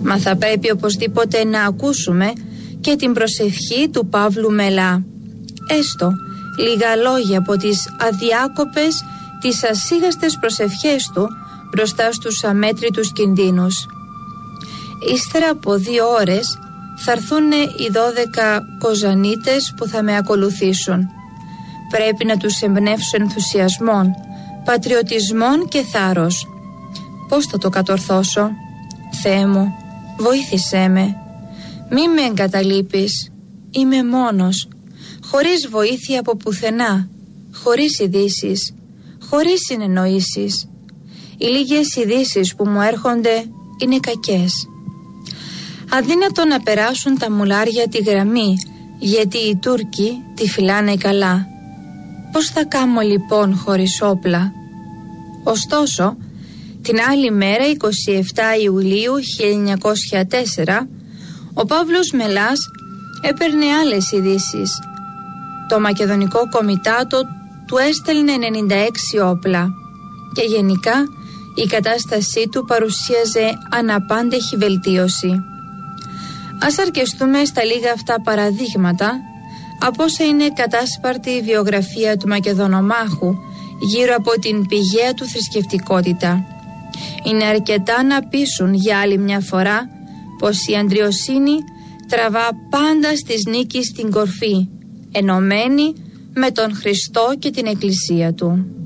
Μα θα πρέπει οπωσδήποτε να ακούσουμε και την προσευχή του Παύλου Μελά. Έστω λίγα λόγια από τις αδιάκοπες, τις ασίγαστες προσευχές του μπροστά στους αμέτρητους κινδύνους. Ύστερα από 2 ώρες θα έρθουν οι 12 κοζανίτες που θα με ακολουθήσουν. Πρέπει να τους εμπνεύσω ενθουσιασμόν, πατριωτισμόν και θάρρος. Πώς θα το κατορθώσω? Θεέ μου, βοήθησέ με. Μη με εγκαταλείπεις. Είμαι μόνος, χωρίς βοήθεια από πουθενά, χωρίς ειδήσεις, χωρίς συνεννοήσεις. Οι λίγες ειδήσεις που μου έρχονται είναι κακές. Αδύνατο να περάσουν τα μουλάρια τη γραμμή, γιατί οι Τούρκοι τη φυλάνε καλά. Πώς θα κάμω λοιπόν χωρίς όπλα? Ωστόσο, την άλλη μέρα, 27 Ιουλίου 1904, ο Παύλος Μελάς έπαιρνε άλλες ειδήσεις. Το Μακεδονικό Κομιτάτο του έστελνε 96 όπλα και γενικά η κατάστασή του παρουσίαζε αναπάντεχη βελτίωση. Ας αρκεστούμε στα λίγα αυτά παραδείγματα από όσα είναι κατάσπαρτη η βιογραφία του Μακεδονομάχου γύρω από την πηγαία του θρησκευτικότητα. Είναι αρκετά να πείσουν για άλλη μια φορά πως η αντριοσύνη τραβά πάντα στις νίκης στην κορφή, ενωμένη με τον Χριστό και την Εκκλησία του.